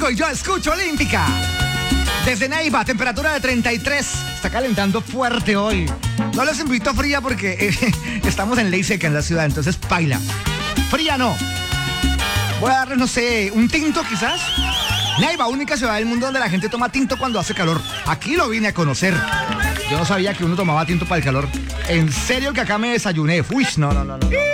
domingo y yo escucho Olímpica. Desde Neiva, temperatura de 33. Está calentando fuerte hoy. No les invito a fría porque estamos en ley seca en la ciudad, entonces paila. Fría no. Voy a darles, no sé, un tinto quizás. Neiva, única ciudad del mundo donde la gente toma tinto cuando hace calor. Aquí lo vine a conocer. Yo no sabía que uno tomaba tinto para el calor. En serio que acá me desayuné. Uy, no.